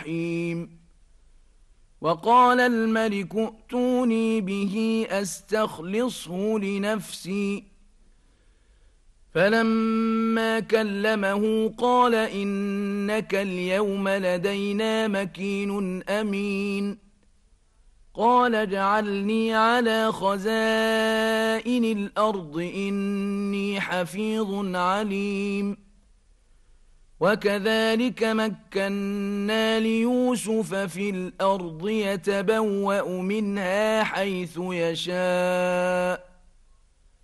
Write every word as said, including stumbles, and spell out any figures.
الرحيم وقال الملك ائتوني به أستخلصه لنفسي فلما كلمه قال إنك اليوم لدينا مكين أمين قال اجعلني على خزائن الأرض إني حفيظ عليم وكذلك مكنا ليوسف في الأرض يتبوأ منها حيث يشاء